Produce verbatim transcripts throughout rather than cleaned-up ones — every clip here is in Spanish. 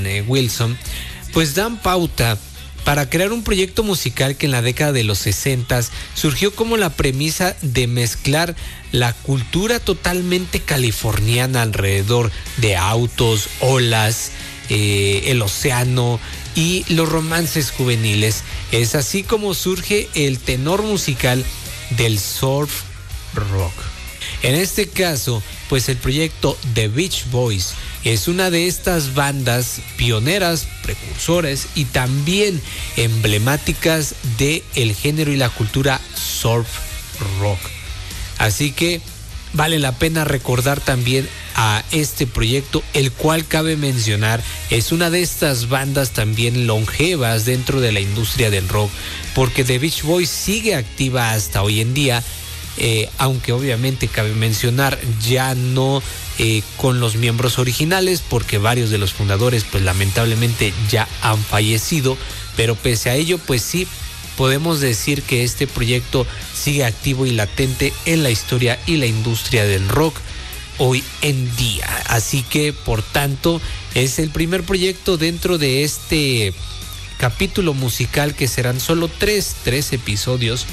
eh, Wilson, pues dan pauta para crear un proyecto musical que en la década de los sesentas surgió como la premisa de mezclar la cultura totalmente californiana alrededor de autos, olas, eh, el océano y los romances juveniles. Es así como surge el tenor musical del surf rock. En este caso, pues el proyecto The Beach Boys es una de estas bandas pioneras, precursores y también emblemáticas del género y la cultura surf rock. Así que vale la pena recordar también a este proyecto, el cual cabe mencionar es una de estas bandas también longevas dentro de la industria del rock, porque The Beach Boys sigue activa hasta hoy en día. Eh, aunque obviamente cabe mencionar ya no eh, con los miembros originales, porque varios de los fundadores pues lamentablemente ya han fallecido, pero pese a ello pues sí podemos decir que este proyecto sigue activo y latente en la historia y la industria del rock hoy en día. Así que por tanto es el primer proyecto dentro de este capítulo musical, que serán solo tres, tres episodios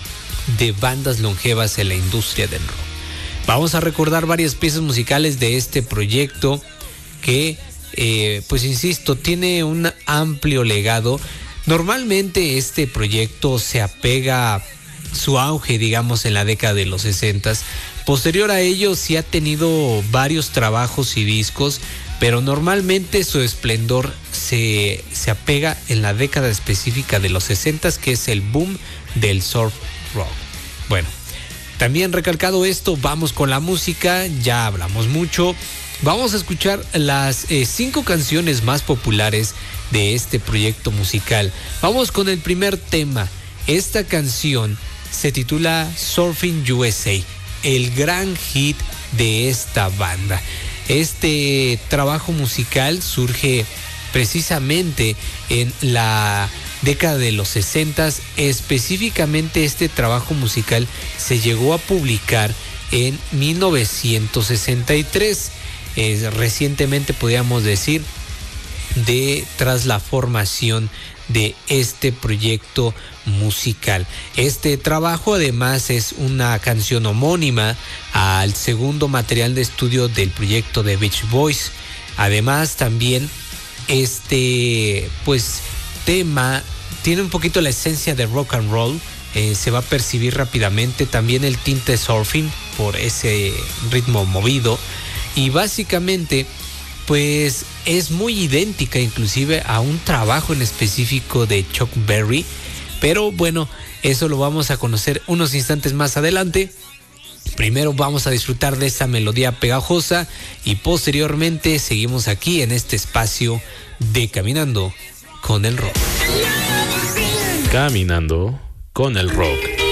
de bandas longevas en la industria del rock. Vamos a recordar varias piezas musicales de este proyecto que, eh, pues insisto, tiene un amplio legado. Normalmente este proyecto se apega a su auge, digamos, en la década de los sesentas. Posterior a ello sí ha tenido varios trabajos y discos, pero normalmente su esplendor se, se apega en la década específica de los sesentas, que es el boom del surf rock. Bueno, también recalcado esto, vamos con la música. Ya hablamos mucho. Vamos a escuchar las eh, cinco canciones más populares de este proyecto musical. Vamos con el primer tema. Esta canción se titula Surfing U S A, el gran hit de esta banda. Este trabajo musical surge precisamente en la década de los sesentas. Específicamente este trabajo musical se llegó a publicar en mil novecientos sesenta y tres. Eh, recientemente podríamos decir de tras la formación de este proyecto musical. Este trabajo además es una canción homónima al segundo material de estudio del proyecto de Beach Boys. Además también este pues tema tiene un poquito la esencia de rock and roll. Eh, se va a percibir rápidamente también el tinte surfing por ese ritmo movido, y básicamente pues es muy idéntica inclusive a un trabajo en específico de Chuck Berry, pero bueno, eso lo vamos a conocer unos instantes más adelante. Primero vamos a disfrutar de esa melodía pegajosa y posteriormente seguimos aquí en este espacio de Caminando con el Rock. Caminando con el Rock.